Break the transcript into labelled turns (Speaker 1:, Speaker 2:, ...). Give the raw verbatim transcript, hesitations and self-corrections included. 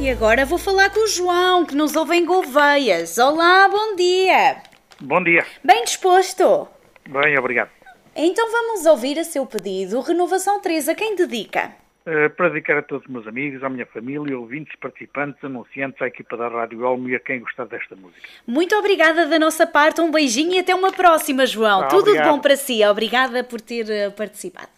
Speaker 1: E agora vou falar com o João, que nos ouve em Gouveias. Olá, bom dia.
Speaker 2: Bom dia.
Speaker 1: Bem disposto?
Speaker 2: Bem, obrigado.
Speaker 1: Então vamos ouvir a seu pedido, Renovação três, a quem dedica?
Speaker 2: Uh, para dedicar a todos os meus amigos, à minha família, ouvintes, participantes, anunciantes, à equipa da Rádio Olmo e a quem gostar desta música.
Speaker 1: Muito obrigada da nossa parte, um beijinho e até uma próxima, João.
Speaker 2: Ah,
Speaker 1: Tudo
Speaker 2: obrigado.
Speaker 1: de bom para si. Obrigada por ter participado.